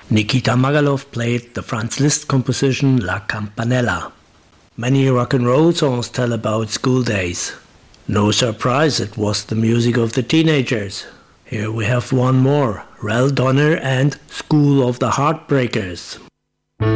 Nikita Magalov played the Franz Liszt composition La Campanella. Many rock and roll songs tell about school days. No surprise, it was the music of the teenagers. Here we have one more, Rel Donner and School of the Heartbreakers.